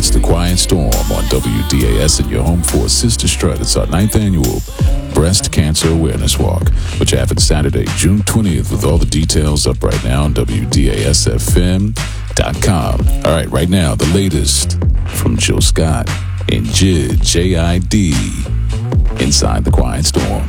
It's the Quiet Storm on WDAS and your home for Sister Strut. It's our 9th annual Breast Cancer Awareness Walk, which happens Saturday, June 20th, with all the details up right now on WDASFM.com. All right, right now, the latest from Jill Scott and JID inside the Quiet Storm.